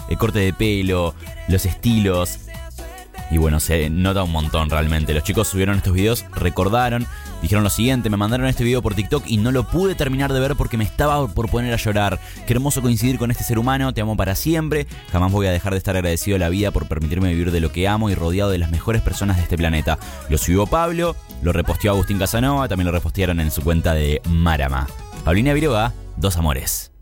el corte de pelo, los estilos. Y bueno, se nota un montón realmente. Los chicos subieron estos videos, recordaron, dijeron lo siguiente: me mandaron este video por TikTok y no lo pude terminar de ver porque me estaba por poner a llorar. Qué hermoso coincidir con este ser humano, te amo para siempre. Jamás voy a dejar de estar agradecido a la vida por permitirme vivir de lo que amo y rodeado de las mejores personas de este planeta. Lo subió Pablo, lo reposteó Agustín Casanova, también lo repostearon en su cuenta de Marama. Paulina Viroga, Dos Amores.